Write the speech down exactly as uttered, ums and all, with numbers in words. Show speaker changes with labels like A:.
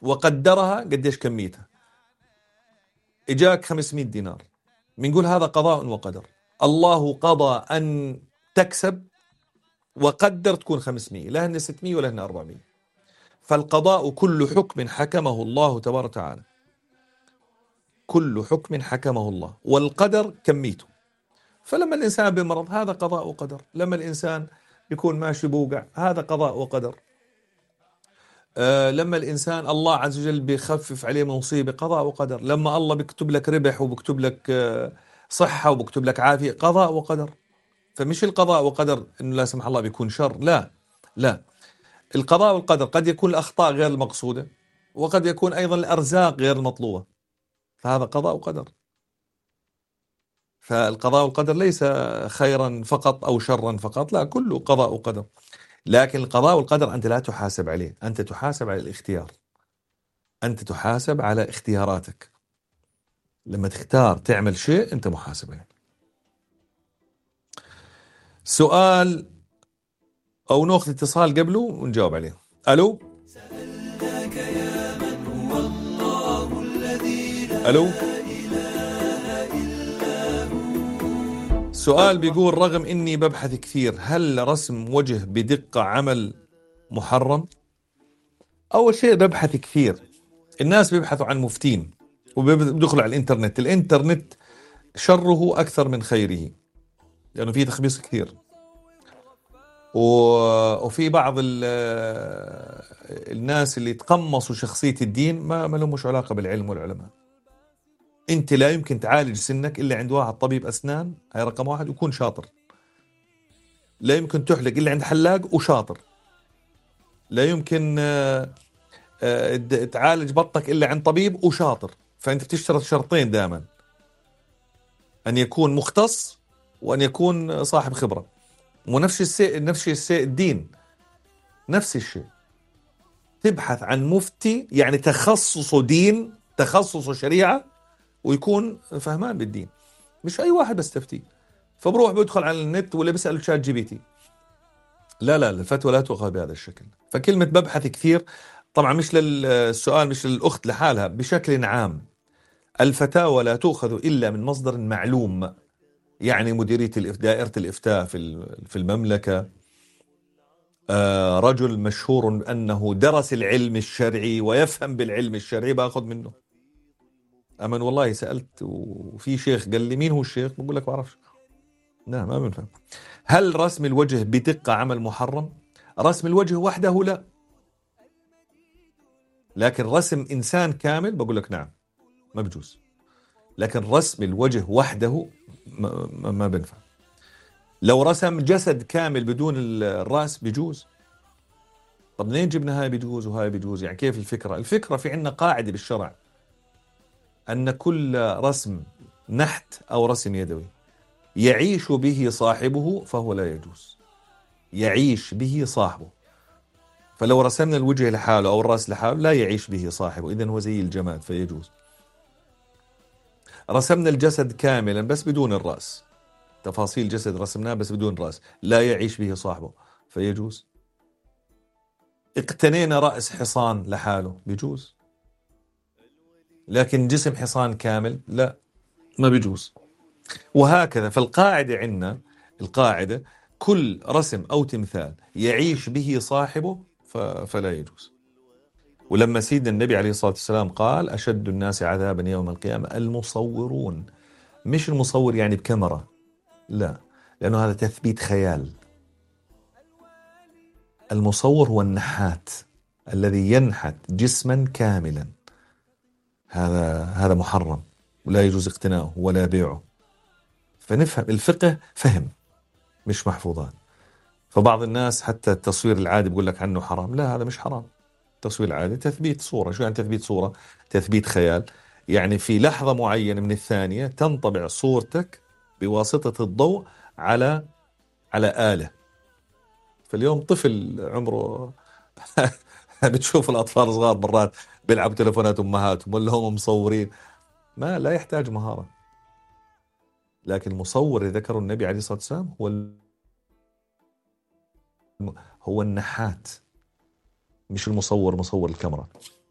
A: وقدرها قديش كميتها، إجاك خمسمائة دينار، بنقول هذا قضاء وقدر. الله قضى أن تكسب وقدر تكون خمسمائة، لا هن ستمائة ولا هن أربعمائة. فالقضاء كل حكم حكمه الله تبارك وتعالى، كل حكم حكمه الله، والقدر كميته. فلما الإنسان بمرض هذا قضاء وقدر، لما الإنسان يكون ماشي بوقع هذا قضاء وقدر، أه لما الإنسان الله عز وجل بيخفف عليه مصيبة قضاء وقدر، لما الله بيكتب لك ربح وبكتب لك أه صحة وبكتب لك عافية قضاء وقدر. فمش القضاء وقدر إنه لا سمح الله بيكون شر، لا لا، القضاء والقدر قد يكون الأخطاء غير المقصودة، وقد يكون أيضا الأرزاق غير المطلوبة، فهذا قضاء وقدر. فالقضاء والقدر ليس خيرا فقط أو شرا فقط، لا، كله قضاء وقدر. لكن القضاء والقدر أنت لا تحاسب عليه، أنت تحاسب على الاختيار، أنت تحاسب على اختياراتك. لما تختار تعمل شيء أنت محاسب عليه. سؤال أو ناخذ اتصال قبله ونجاوب عليه. ألو
B: سألناك يا من هو الله الذي لا
A: ألو
B: إله إلا هو.
A: سؤال بيقول رغم إني ببحث كثير، هل رسم وجه بدقة عمل محرم؟ أول شيء ببحث كثير، الناس بيبحثوا عن مفتين وبيدخلوا على الإنترنت، الإنترنت شره أكثر من خيره لأنه فيه تخبيص كثير، وفي بعض الناس اللي تقمصوا شخصية الدين ما ما لهمش علاقة بالعلم والعلماء. أنت لا يمكن تعالج سنك إلا عند واحد طبيب أسنان، هاي رقم واحد، ويكون شاطر. لا يمكن تحلق إلا عند حلاق وشاطر. لا يمكن تعالج بطنك إلا عند طبيب وشاطر. فأنت بتشترط شرطين دائما، أن يكون مختص وأن يكون صاحب خبرة. ونفس الشيء نفس الشيء الدين، نفس الشيء. تبحث عن مفتي يعني تخصصه دين، تخصصه شريعة، ويكون فهمان بالدين، مش أي واحد بس تفتي. فبروح بدخل على النت ولا بسأل شات جي بي تي. لا لا، الفتوى لا تؤخذ بهذا الشكل. فكلمة ببحث كثير طبعا مش للسؤال، مش للأخت لحالها، بشكل عام الفتاوى لا تؤخذ إلا من مصدر معلوم. يعني مديرية دائرة الإفتاء في المملكة، آه رجل مشهور أنه درس العلم الشرعي ويفهم بالعلم الشرعي باخذ منه. أمن والله سألت وفي شيخ قال لي مين هو الشيخ؟ بقول لك بعرفش. لا ما بنفهم. هل رسم الوجه بدقة عمل محرم؟ رسم الوجه وحده لا، لكن رسم إنسان كامل بقول لك نعم ما بجوز. لكن رسم الوجه وحده ما, ما, ما بنفع. لو رسم جسد كامل بدون الرأس بجوز. طب منين جبنا هاي بجوز وهاي بجوز؟ يعني كيف الفكرة؟ الفكرة في عنا قاعدة بالشرع أن كل رسم نحت أو رسم يدوي يعيش به صاحبه فهو لا يجوز. يعيش به صاحبه. فلو رسمنا الوجه لحاله أو الرأس لحاله لا يعيش به صاحبه، إذن هو زي الجماد فيجوز. رسمنا الجسد كاملا بس بدون الرأس، تفاصيل جسد رسمناه بس بدون رأس، لا يعيش به صاحبه فيجوز. اقتنينا رأس حصان لحاله بيجوز، لكن جسم حصان كامل لا، ما بيجوز. وهكذا. فالقاعدة عندنا، القاعدة كل رسم أو تمثال يعيش به صاحبه فلا يجوز. ولما سيدنا النبي عليه الصلاة والسلام قال أشد الناس عذابا يوم القيامة المصورون، مش المصور يعني بكاميرا، لا، لأنه هذا تثبيت خيال. المصور هو النحات الذي ينحت جسما كاملا، هذا هذا محرم ولا يجوز اقتناؤه ولا بيعه. فنفهم الفقه فهم مش محفوظات. فبعض الناس حتى التصوير العادي بيقول لك عنه حرام، لا هذا مش حرام. التصوير العادي تثبيت صورة. شو يعني تثبيت صورة؟ تثبيت خيال، يعني في لحظة معينة من الثانية تنطبع صورتك بواسطة الضوء على على آلة. فاليوم طفل عمره بتشوف الأطفال الصغار مرات بيلعبوا تلفونات أمهاتهم ولا هم مصورين، ما لا يحتاج مهارة. لكن المصور ذكره النبي عليه الصلاة والسلام هو هو النحات، مش المصور مصور الكاميرا.